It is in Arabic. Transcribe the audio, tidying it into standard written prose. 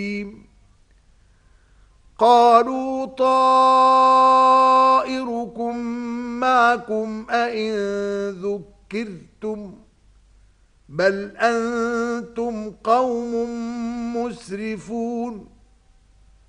قالوا طائركم معكم أئن ذكرتم بل أنتم قوم مسرفون